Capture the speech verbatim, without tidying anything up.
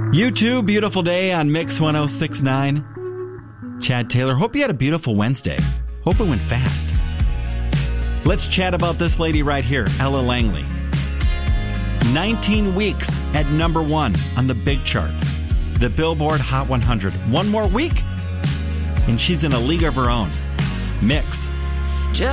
You too, beautiful day on Mix one oh six point nine. Chad Taylor, hope you had a beautiful Wednesday. Hope it went fast. Let's chat about this lady right here, Ella Langley. nineteen weeks at number one on the big chart, the Billboard Hot one hundred. One more week, and she's in a league of her own. Mix